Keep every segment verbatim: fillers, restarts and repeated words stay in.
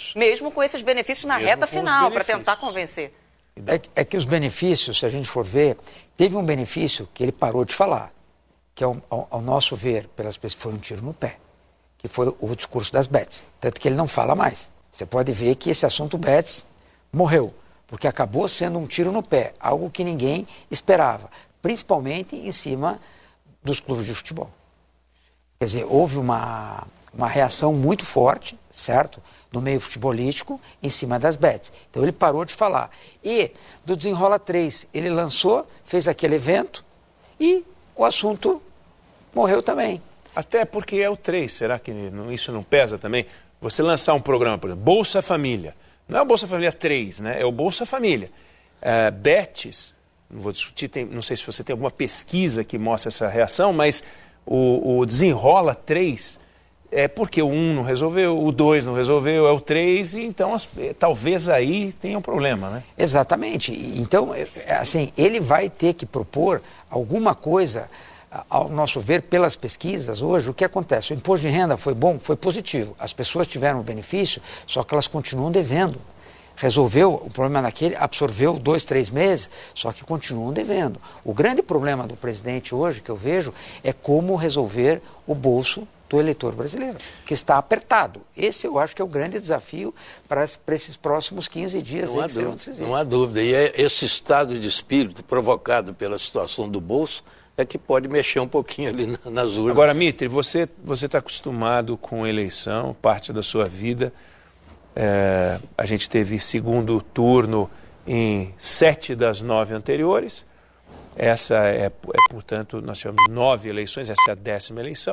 benefícios. Mesmo com esses benefícios na Mesmo reta com os final, para benefícios. tentar convencer. É, é que os benefícios, se a gente for ver, teve um benefício que ele parou de falar, que ao, ao, ao nosso ver, pelas pessoas, foi um tiro no pé, que foi o discurso das bets. Tanto que ele não fala mais. Você pode ver que esse assunto bets morreu, porque acabou sendo um tiro no pé, algo que ninguém esperava, principalmente em cima dos clubes de futebol. Quer dizer, houve uma, uma reação muito forte, certo? No meio futebolístico, em cima das bets. Então ele parou de falar. E do Desenrola três, ele lançou, fez aquele evento e o assunto morreu também. Até porque é o três, será que não, isso não pesa também? Você lançar um programa, por exemplo, Bolsa Família. Não é o Bolsa Família três, né? É o Bolsa Família. Uh, bets, não vou discutir, tem, não sei se você tem alguma pesquisa que mostra essa reação, mas o, o Desenrola três... É porque o um não resolveu, o dois não resolveu, é o três, e então as, talvez aí tenha um problema, né? Exatamente. Então, assim, ele vai ter que propor alguma coisa, ao nosso ver, pelas pesquisas, hoje, o que acontece? O imposto de renda foi bom, foi positivo. As pessoas tiveram o benefício, só que elas continuam devendo. Resolveu o problema naquele, absorveu dois, três meses, só que continuam devendo. O grande problema do presidente hoje, que eu vejo, é como resolver o bolso do eleitor brasileiro, que está apertado. Esse eu acho que é o grande desafio para, para esses próximos quinze dias. Não há dúvida, não há dúvida. E é esse estado de espírito provocado pela situação do bolso é que pode mexer um pouquinho ali nas urnas. Agora, Mitre, você você está acostumado com eleição, parte da sua vida. É, a gente teve segundo turno em sete das nove anteriores. Essa é, é, portanto, nós tivemos nove eleições, essa é a décima eleição.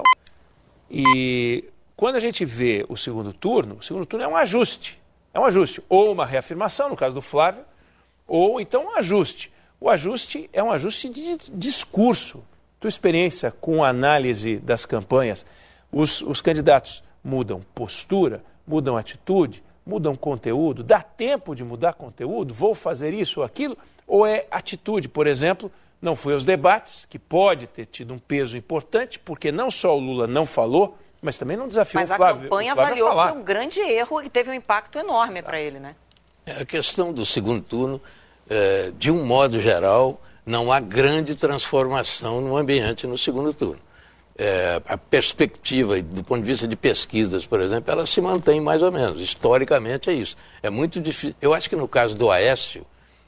E quando a gente vê o segundo turno, o segundo turno é um ajuste. É um ajuste. Ou uma reafirmação, no caso do Flávio, ou então um ajuste. O ajuste é um ajuste de discurso. Tua experiência com a análise das campanhas, os, os candidatos mudam postura, mudam atitude, mudam conteúdo, dá tempo de mudar conteúdo, vou fazer isso ou aquilo, ou é atitude, por exemplo, não foi aos debates, que pode ter tido um peso importante, porque não só o Lula não falou, mas também não desafiou mas o Flávio. Mas a campanha o Flávio avaliou, a falar. foi um grande erro e teve um impacto enorme para ele, né? A questão do segundo turno, é, de um modo geral, não há grande transformação no ambiente no segundo turno. É, a perspectiva, do ponto de vista de pesquisas, por exemplo, ela se mantém mais ou menos. Historicamente é isso. É muito difícil. Eu acho que no caso do Aécio,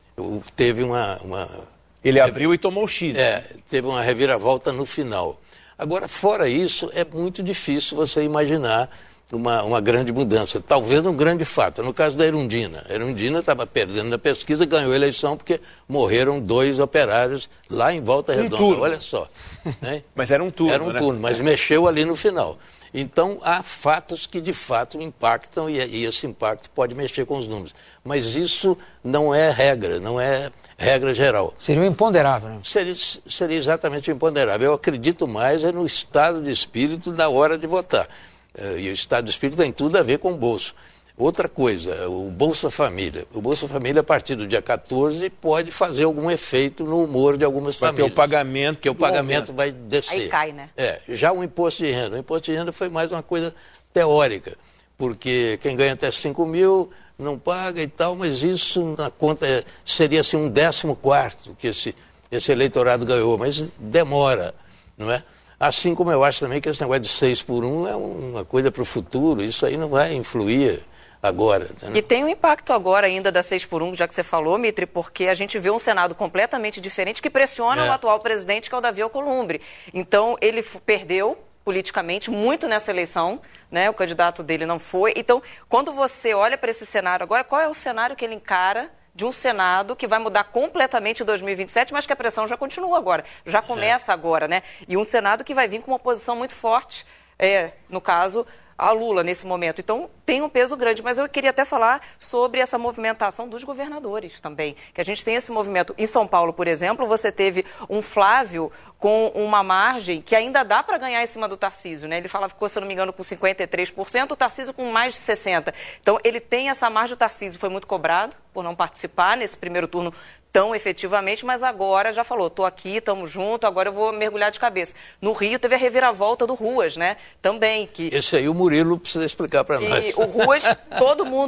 teve uma... uma Ele abriu e tomou o X. É, teve uma reviravolta no final. Agora, fora isso, é muito difícil você imaginar uma, uma grande mudança. Talvez um grande fato. No caso da Erundina. A Erundina estava perdendo na pesquisa, ganhou a eleição porque morreram dois operários lá em Volta Redonda. Um turno. Olha só. Né? Mas era um turno, Era um né? turno, mas mexeu ali no final. Então, há fatos que de fato impactam e, e esse impacto pode mexer com os números. Mas isso não é regra, não é regra geral. Seria um imponderável, né? Seria, seria exatamente o imponderável. Eu acredito mais é no estado de espírito na hora de votar. E o estado de espírito tem tudo a ver com o bolso. Outra coisa, o Bolsa Família. O Bolsa Família, a partir do dia quatorze, pode fazer algum efeito no humor de algumas vai famílias. Vai ter o pagamento. Porque o pagamento vai descer. Aí cai, né? É, já o imposto de renda. O imposto de renda foi mais uma coisa teórica, porque quem ganha até cinco mil não paga e tal, mas isso na conta é, seria assim um décimo quarto que esse, esse eleitorado ganhou, mas demora, não é? Assim como eu acho também que esse negócio de seis por um é uma coisa para o futuro, isso aí não vai influir agora. Né? E tem um impacto agora ainda da seis por um, já que você falou, Mitre, porque a gente vê um Senado completamente diferente que pressiona é. o atual presidente, que é o Davi Alcolumbre. Então, ele perdeu politicamente muito nessa eleição, né? O candidato dele não foi. Então, quando você olha para esse cenário agora, qual é o cenário que ele encara de um Senado que vai mudar completamente em dois mil e vinte e sete, mas que a pressão já continua agora, já começa é. agora, né? E um Senado que vai vir com uma posição muito forte, é, no caso, a Lula nesse momento. Então, tem um peso grande, mas eu queria até falar sobre essa movimentação dos governadores também, que a gente tem esse movimento. Em São Paulo, por exemplo, você teve um Flávio com uma margem que ainda dá para ganhar em cima do Tarcísio, né? Ele falava, ficou, se eu não me engano, com cinquenta e três por cento, o Tarcísio com mais de sessenta por cento. Então, ele tem essa margem. O Tarcísio foi muito cobrado por não participar nesse primeiro turno tão efetivamente, mas agora já falou, estou aqui, estamos juntos, agora eu vou mergulhar de cabeça. No Rio teve a reviravolta do Ruas, né? Também. Que... Esse aí o Murilo precisa explicar para nós. E o Ruas, todo mundo